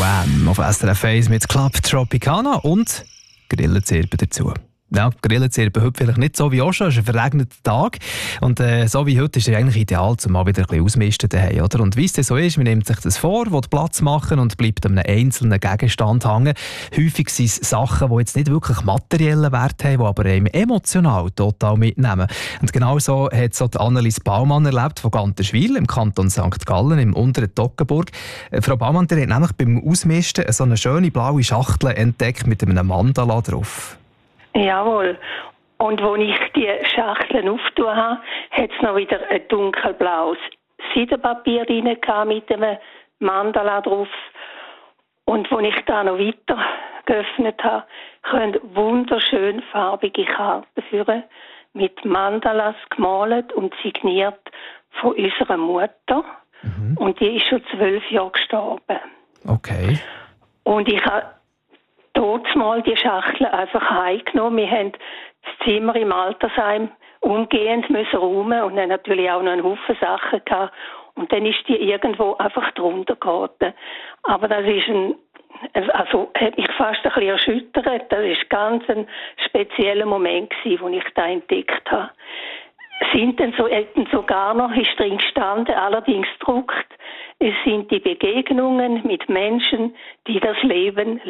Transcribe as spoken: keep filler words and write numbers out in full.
Wham! Auf S R F eins mit Club Tropicana und Grillenzirpen dazu. Ja, Grillenzirpen heute vielleicht nicht so wie auch schon, es ist ein verregneter Tag. Und äh, so wie heute ist es eigentlich ideal, um mal wieder ein bisschen auszumisten daheim, oder? Und wie es so ist, man nimmt sich das vor, will Platz machen und bleibt an einem einzelnen Gegenstand hängen. Häufig sind es Sachen, die jetzt nicht wirklich materiellen Wert haben, die aber einem emotional total mitnehmen. Und genau so hat es auch Annelies Baumann erlebt von Gantenschwil im Kanton Sankt Gallen im unteren Toggenburg. Äh, Frau Baumann, die hat nämlich beim Ausmisten so eine schöne blaue Schachtel entdeckt mit einem Mandala drauf. Jawohl. Und als ich die Schachteln aufgetan habe, hat es noch wieder ein dunkelblaues Seidenpapier rein mit einem Mandala drauf. Und als ich da noch weiter geöffnet habe, können wunderschön farbige Karten führen, mit Mandalas gemalt und signiert von unserer Mutter. Mhm. Und die ist schon zwölf Jahre gestorben. Okay. Und ich habe dort mal die Schachtel einfach heimgenommen. Wir haben das Zimmer im Altersheim umgehend müssen räumen und dann natürlich auch noch einen Haufen Sachen gehabt. Und dann ist die irgendwo einfach drunter geraten. Aber das ist ein, also hat mich fast ein bisschen erschüttert. Das ist ganz ein spezieller Moment gewesen, wo ich da entdeckt habe. Sind denn so, hätten sogar noch, ist drin gestanden, allerdings gedruckt, es sind die Begegnungen mit Menschen, die das Leben